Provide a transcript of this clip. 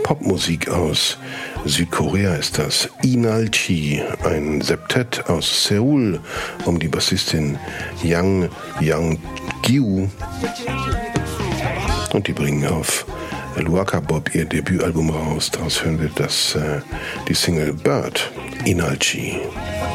Popmusik aus Südkorea ist das. Inalchi, ein Septett aus Seoul um die Bassistin Yang Yang-gyu. Und die bringen auf Luaka Bob ihr Debütalbum raus. Daraus hören wir die Single Bird, Inalchi.